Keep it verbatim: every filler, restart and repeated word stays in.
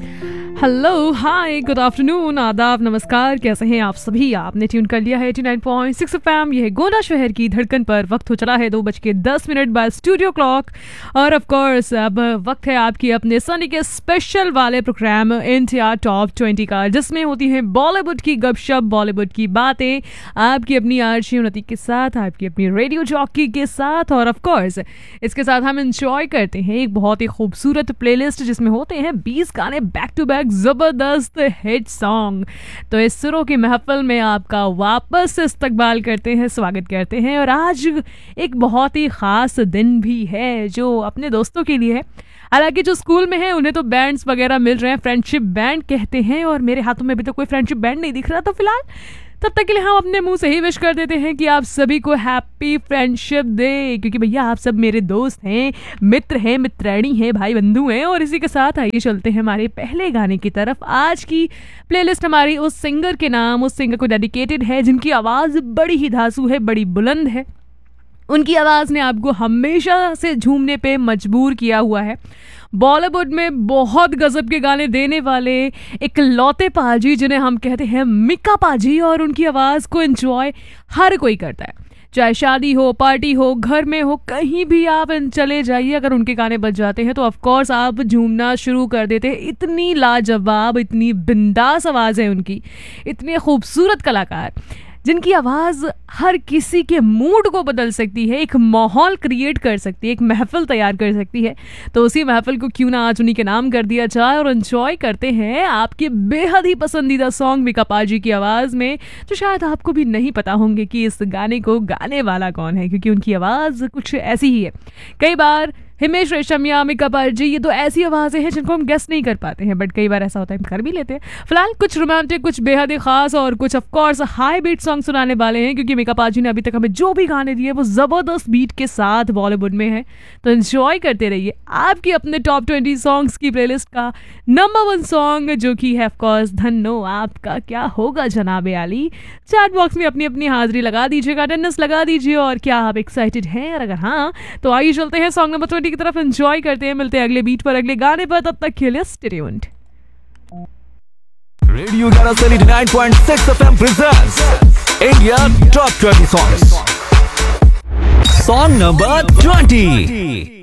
Hello, हाय, good afternoon, आदाब, नमस्कार, कैसे हैं आप सभी। आपने ट्यून कर लिया है eighty nine point six FM. यह गोंडा शहर की धड़कन पर। वक्त हो चला है दो बज के दस मिनट बाय स्टूडियो क्लॉक। और ऑफ कोर्स अब वक्त है आपकी अपने सनी के स्पेशल वाले प्रोग्राम इंडिया टॉप ट्वेंटी का, जिसमें होती है बॉलीवुड की गपशप, बॉलीवुड की बातें, आपकी अपनी आरशी उन्नति के साथ, आपकी अपनी रेडियो जॉकी के साथ। और ऑफ कोर्स इसके साथ हम इंजॉय करते हैं एक बहुत ही खूबसूरत प्लेलिस्ट, जिसमें होते हैं बीस गाने बैक टू बैक, जबरदस्त हिट सॉन्ग। तो इस सुरों की महफिल में आपका वापस इस्तकबाल करते हैं, स्वागत करते हैं। और आज एक बहुत ही खास दिन भी है जो अपने दोस्तों के लिए है। हालांकि जो स्कूल में है उन्हें तो बैंड्स वगैरह मिल रहे हैं, फ्रेंडशिप बैंड कहते हैं, और मेरे हाथों में अभी तो कोई फ्रेंडशिप बैंड नहीं दिख रहा। तो फिलहाल तब तक के लिए हम अपने मुंह से ही विश कर देते हैं कि आप सभी को हैप्पी फ्रेंडशिप डे, क्योंकि भैया आप सब मेरे दोस्त हैं, मित्र हैं, मित्राणी हैं, भाई बंधु हैं। और इसी के साथ आइए चलते हैं हमारे पहले गाने की तरफ। आज की प्लेलिस्ट हमारी उस सिंगर के नाम, उस सिंगर को डेडिकेटेड है जिनकी आवाज़ बड़ी ही धांसू है, बड़ी बुलंद है। उनकी आवाज़ ने आपको हमेशा से झूमने पे मजबूर किया हुआ है। बॉलीवुड में बहुत गजब के गाने देने वाले एक लौते पाजी, जिन्हें हम कहते हैं मिक्का पाजी, और उनकी आवाज़ को एंजॉय हर कोई करता है। चाहे शादी हो, पार्टी हो, घर में हो, कहीं भी आप चले जाइए, अगर उनके गाने बज जाते हैं तो ऑफ कोर्स आप झूमना शुरू कर देते हैं। इतनी लाजवाब, इतनी बिंदास आवाज़ है उनकी, इतने खूबसूरत कलाकार जिनकी आवाज़ हर किसी के मूड को बदल सकती है, एक माहौल क्रिएट कर सकती है, एक महफिल तैयार कर सकती है। तो उसी महफिल को क्यों ना आज उन्हीं के नाम कर दिया जाए, और एंजॉय करते हैं आपके बेहद ही पसंदीदा सॉन्ग मिक्का पाजी की आवाज़ में, जो शायद आपको भी नहीं पता होंगे कि इस गाने को गाने वाला कौन है, क्योंकि उनकी आवाज़ कुछ ऐसी ही है। कई बार हिमेश रेशमिया, मिक्का पाजी, ये तो ऐसी आवाज़ें हैं जिनको हम गेस नहीं कर पाते हैं, बट कई बार ऐसा होता है हम कर भी लेते हैं। फिलहाल कुछ रोमांटिक, कुछ बेहद ही खास, और कुछ of course high beat song सुनाने वाले हैं, क्योंकि मिक्का पाजी ने अभी तक हमें जो भी गाने दिए वो ज़बरदस्त बीट के साथ बॉलीवुड में है। तो एंजॉय करते रहिए आपकी अपने टॉप ट्वेंटी सॉन्ग्स की प्लेलिस्ट का नंबर वन सॉन्ग, जो कि है ऑफ कोर्स धन्नो आपका क्या होगा जनाबे आली। चैट बॉक्स में अपनी अपनी हाजिरी लगा दीजिएगा, अटेंडेंस लगा दीजिए, और क्या आप एक्साइटेड हैं, और अगर हाँ तो आइए चलते हैं सॉन्ग नंबर ट्वेंटी की तरफ, एंजॉय करते हैं। मिलते हैं अगले बीट पर, अगले गाने पर, तब तक के लिए स्टे ट्यून्ड। रेडियो गाना eighty nine point six FM presents India top twenty songs. Song number twenty.